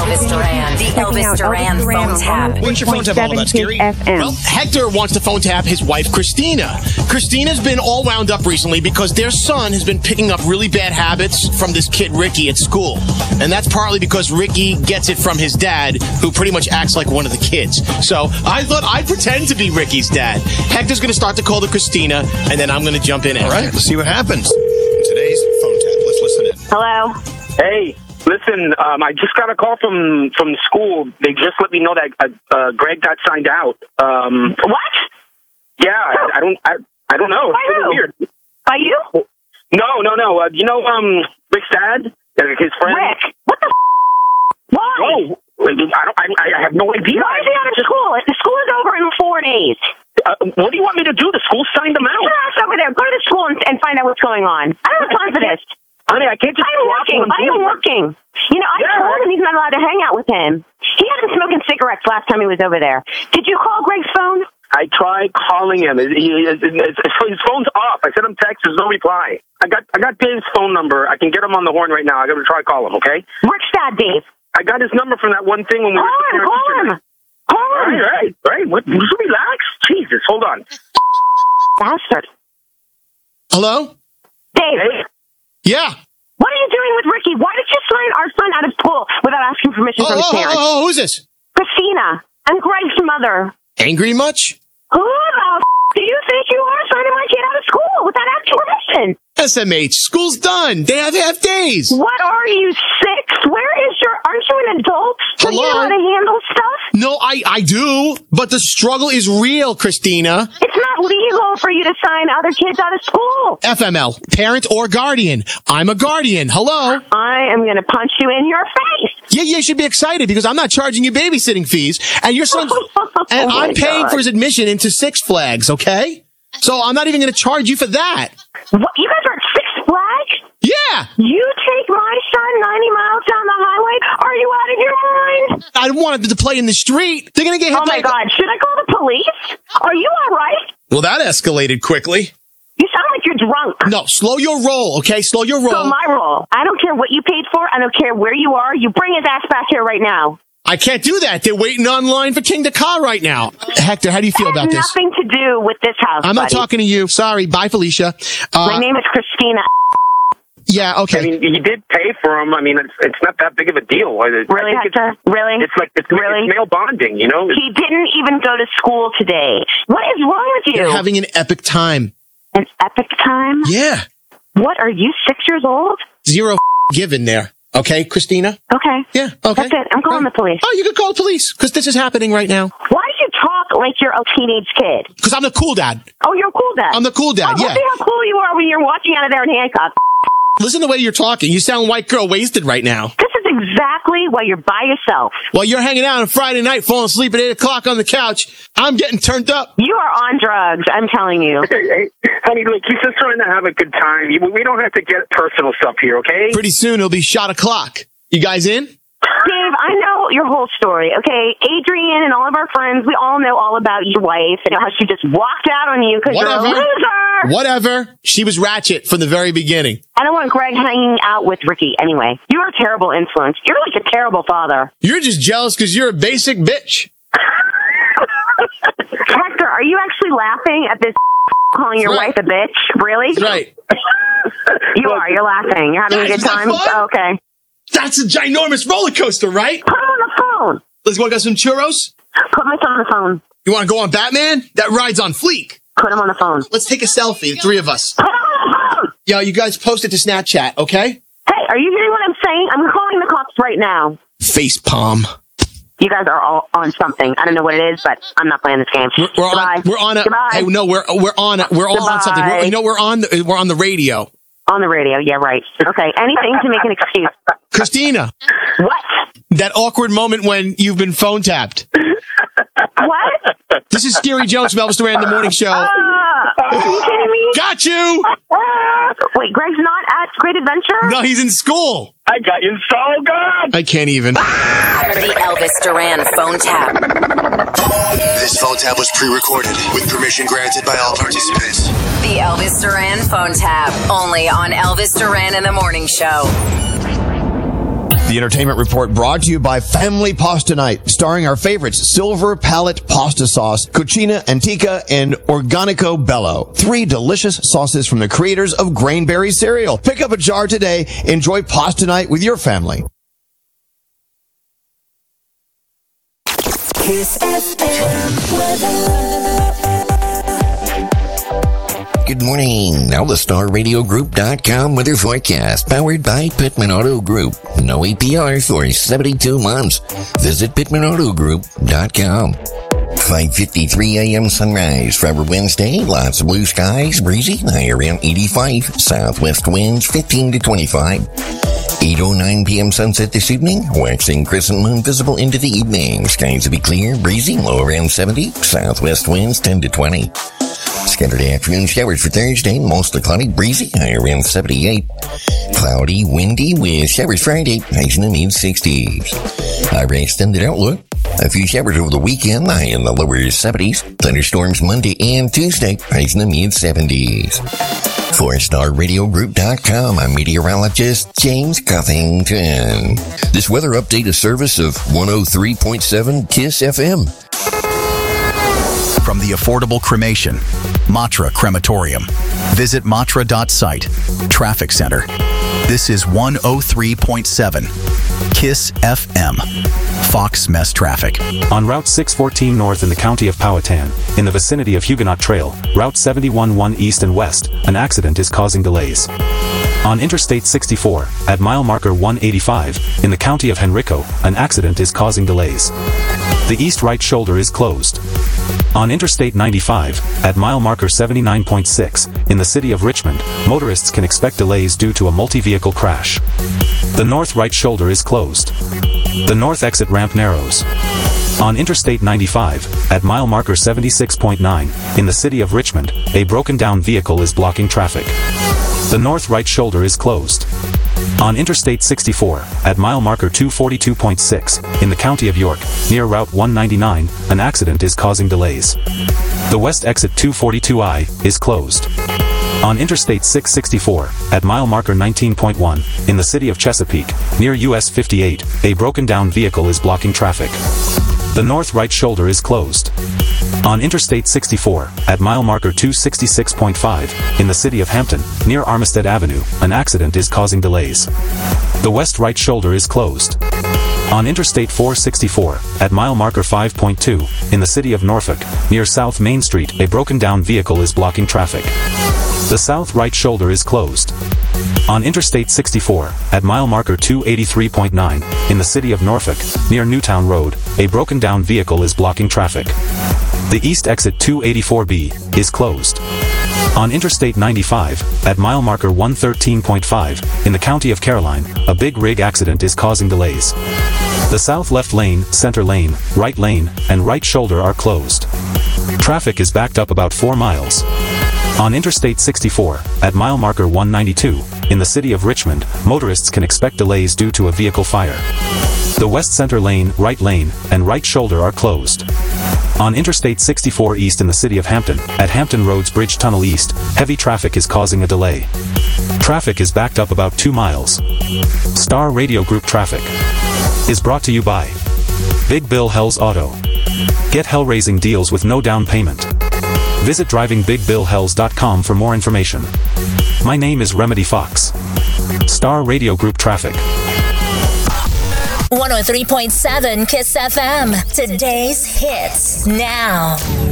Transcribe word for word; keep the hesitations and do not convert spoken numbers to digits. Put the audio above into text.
Elvis Duran. The Elvis Duran phone tap. What's your phone tap all about, Scary? Well, Hector wants to phone tap his wife, Christina. Christina's been all wound up recently because their son has been picking up really bad habits from this kid, Ricky, at school. And that's partly because Ricky gets it from his dad, who pretty much acts like one of the kids. So I thought I'd pretend to be Ricky's dad. Hector's going to start to call to Christina, and then I'm going to jump in. All right, let's see what happens. Today's phone tap. Let's listen in. Hello? Hey, listen, um, I just got a call from, from school. They just let me know that uh, uh, Greg got signed out. Um, What? yeah, I, I don't I, I don't know. By It's really who? weird. By you? No, no, no. Uh, you know um, Rick's dad? Uh, His friend? Rick? What the f***? Why? Whoa. I, don't, I, I have no idea. Why is he out of school? The school is over in four days. Uh, what do you want me to do? The school signed him out. Get your ass over there. Go to the school and, and find out what's going on. I don't have time for this. Honey, I can't just... I am working. I am working. You know, I Yeah. told him he's not allowed to hang out with him. He had been smoking cigarettes last time he was over there. Did you call Greg's phone? I tried calling him. His, his, his phone's off. I sent him text. There's no reply. I got I got Dave's phone number. I can get him on the horn right now. I got to try to call him, okay? Rick's dad, Dave. I got his number from that one thing when we Call were... him. Call him. Call All him. right, all right, all right. What, just relax. Jesus, hold on. Bastard. Hello? Dave. Hey, Yeah. What are you doing with Ricky? Why did you sign our son out of school without asking permission Oh, from his oh, oh, parents? oh, who's this? Christina. I'm Greg's mother. Angry much? Who the f*** do you think you are signing my kid out of school without asking permission? S M H, school's done. They have half days. What are you, six? Where is your... Aren't you an adult? Do you know Hello? how to handle stuff? No, I, I do, but the struggle is real, Christina. It's not legal for you to sign other kids out of school. F M L, parent or guardian. I'm a guardian. Hello? I am going to punch you in your face. Yeah, yeah, you should be excited because I'm not charging you babysitting fees, and your son's, and Oh my I'm paying God. for his admission into Six Flags, okay? So I'm not even going to charge you for that. What? You guys are at Six Flags? Yeah, You take my son ninety miles down the highway? Are you out of your mind? I don't want him to play in the street. They're going to get hit Oh by my God. Should I call the police? Are you all right? Well, that escalated quickly. You sound like you're drunk. No, slow your roll, okay? Slow your roll. So my role. I don't care what you paid for. I don't care where you are. You bring his ass back here right now. I can't do that. They're waiting online for King to Car right now. Hector, how do you feel It about has this? nothing to do with this house, I'm not buddy. talking to you. Sorry. Bye, Felicia. Uh, My name is Christina. yeah, okay. I mean, you did pay for him. I mean, it's it's not that big of a deal. I Really, think it's, Hector? Really? it's like it's, Really? it's male bonding, you know? He didn't even go to school today. What is wrong with you? You're having an epic time. An epic time? Yeah. What, are you six years old? Zero given there. Okay, Christina? Okay. Yeah, okay. That's it. I'm calling the police. Oh, you could call the police because this is happening right now. Why do you talk like you're a teenage kid? Because I'm the cool dad. Oh, you're a cool dad. I'm the cool dad, oh, yeah. See how cool you are when you're walking out of there in handcuffs. Listen to the way you're talking. You sound white girl wasted right now. This is exactly why you're by yourself. While you're hanging out on Friday night, falling asleep at eight o'clock on the couch, I'm getting turned up. You are on drugs, I'm telling you. Hey, hey, honey, look, he's just trying to have a good time. You- We don't have to get personal stuff here, okay? Pretty soon it'll be shot o'clock. You guys in? Dave, I know your whole story, okay? Adrian and all of our friends, we all know all about your wife and how she just walked out on you because you're a Whatever. loser. Whatever. She was ratchet from the very beginning. I don't want Greg hanging out with Ricky anyway. You're a terrible influence. You're like a terrible father. You're just jealous because you're a basic bitch. Hector, are you actually laughing at this calling your Right. wife a bitch? Really? That's right. You are. You're laughing. You're having a Guys, good is that time? fun? Oh, okay. That's a ginormous roller coaster, right? Put him on the phone. Let's go get some churros. Put my son on the phone. You want to go on Batman? That ride's on fleek. Put him on the phone. Let's take a selfie, the three of us. Put him on the phone. Yo, you guys post it to Snapchat, okay? Hey, are you hearing what I'm saying? I'm calling the cops right now. Face palm. You guys are all on something. I don't know what it is, but I'm not playing this game. We're, we're Goodbye. on. We're on a. Goodbye. Hey, no, we're we're on. A, we're all on something. We're, you know, we're on. The, we're on the radio. On the radio. Yeah, right. Okay. Anything to make an excuse. Christina, What? that awkward moment when you've been phone tapped. What? This is Scary Jones from Elvis Duran in the Morning Show. Uh, are you kidding me? Got you. Uh, wait, Greg's not at Great Adventure? No, he's in school. I got you so good. I can't even. The Elvis Duran phone tap. This phone tap was pre-recorded with permission granted by all participants. The Elvis Duran phone tap. Only on Elvis Duran in the Morning Show. The Entertainment Report brought to you by Family Pasta Night, starring our favorites, Silver Palette Pasta Sauce, Cucina Antica, and Organico Bello. Three delicious sauces from the creators of Grainberry cereal. Pick up a jar today. Enjoy Pasta Night with your family. Kiss F M weather. Good morning. Now the Star Radio Group dot com weather forecast, powered by Pittman Auto Group. No A P R for seventy-two months. Visit Pittman Auto Group dot com. five fifty-three a.m. sunrise for our Wednesday. Lots of blue skies, breezy, high around eighty-five. Southwest winds fifteen to twenty-five. eight oh nine p.m. sunset this evening. Waxing crescent moon visible into the evening. Skies will be clear, breezy, low around seventy. Southwest winds ten to twenty. Scattered afternoon showers for Thursday, mostly cloudy, breezy, high around seventy-eight. Cloudy, windy with showers Friday, highs in the mid-sixties. Our extended outlook. A few showers over the weekend, high in the lower seventies. Thunderstorms Monday and Tuesday, highs in the mid-seventies. For Star Radio Group dot com, I'm meteorologist James Cuffington. This weather update is service of one oh three point seven KISS F M. From the affordable cremation, Matra Crematorium. Visit matra dot site. Traffic Center. This is one oh three point seven KISS F M. Fox Mess Traffic. On Route six fourteen North in the county of Powhatan, in the vicinity of Huguenot Trail, Route seventy-one one East and West, an accident is causing delays. On Interstate sixty-four, at mile marker one eighty-five, in the county of Henrico, an accident is causing delays. The east right shoulder is closed. On Interstate ninety-five, at mile marker seventy-nine point six, in the city of Richmond, motorists can expect delays due to a multi-vehicle crash. The north right shoulder is closed. The north exit ramp narrows. On Interstate ninety-five, at mile marker seventy-six point nine, in the city of Richmond, a broken-down vehicle is blocking traffic. The north right shoulder is closed. On Interstate sixty-four, at mile marker two forty-two point six, in the county of York, near Route one ninety-nine, an accident is causing delays. The west exit two forty-two I is closed. On Interstate six sixty-four, at mile marker nineteen point one, in the city of Chesapeake, near U S fifty-eight, a broken-down vehicle is blocking traffic. The north right shoulder is closed. On Interstate sixty-four, at mile marker two sixty-six point five, in the city of Hampton, near Armistead Avenue, an accident is causing delays. The west right shoulder is closed. On Interstate four sixty-four, at mile marker five point two, in the city of Norfolk, near South Main Street, a broken-down vehicle is blocking traffic. The south right shoulder is closed. On Interstate sixty-four, at mile marker two eighty-three point nine, in the city of Norfolk, near Newtown Road, a broken-down vehicle is blocking traffic. The east exit two eighty-four B is closed. On Interstate ninety-five, at mile marker one thirteen point five, in the county of Caroline, a big rig accident is causing delays. The south left lane, center lane, right lane, and right shoulder are closed. Traffic is backed up about four miles. On Interstate sixty-four, at mile marker one ninety-two, in the city of Richmond, motorists can expect delays due to a vehicle fire. The west center lane, right lane, and right shoulder are closed. On Interstate sixty-four East in the city of Hampton, at Hampton Roads Bridge Tunnel East, heavy traffic is causing a delay. Traffic is backed up about two miles. Star Radio Group Traffic is brought to you by Big Bill Hells Auto. Get hell-raising deals with no down payment. Visit driving big bill hells dot com for more information. My name is Remedy Fox. Star Radio Group Traffic. one oh three point seven KISS F M. Today's hits now.